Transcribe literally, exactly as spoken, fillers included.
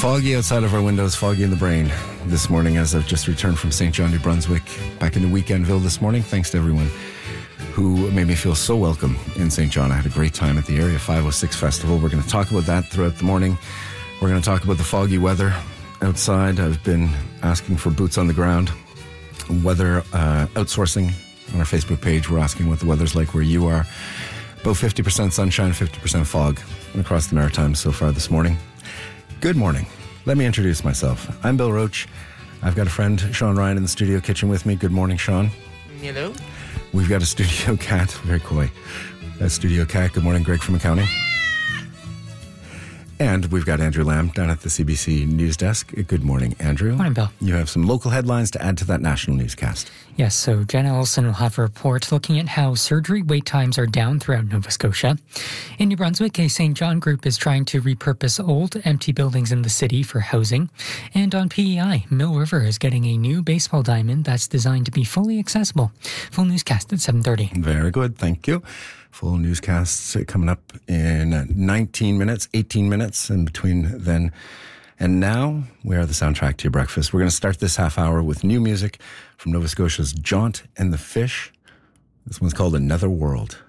Foggy outside of our windows, foggy in the brain this morning as I've just returned from Saint John, New Brunswick, back in the Weekendville this morning. Thanks to everyone who made me feel so welcome in Saint John. I had a great time at the Area five oh six Festival. We're going to talk about that throughout the morning. We're going to talk about the foggy weather outside. I've been asking for boots on the ground. Weather uh, outsourcing on our Facebook page. We're asking what the weather's like where you are. About fifty percent sunshine, fifty percent fog across the Maritimes so far this morning. Good morning. Let me introduce myself. I'm Bill Roach. I've got a friend, Sean Ryan, in the studio kitchen with me. Good morning, Sean. Hello. We've got a studio cat. Very coy. A studio cat. Good morning, Greg from accounting. And we've got Andrew Lamb down at the C B C News Desk. Good morning, Andrew. Morning, Bill. You have some local headlines to add to that national newscast. Yes, so Jenna Olson will have a report looking at how surgery wait times are down throughout Nova Scotia. In New Brunswick, a Saint John group is trying to repurpose old, empty buildings in the city for housing. And on P E I, Mill River is getting a new baseball diamond that's designed to be fully accessible. Full newscast at seven thirty. Very good, thank you. Full newscasts coming up in nineteen minutes, eighteen minutes, and between then and now, we are the soundtrack to your breakfast. We're going to start this half hour with new music from Nova Scotia's Jaunt and the Fish. This one's called Another World.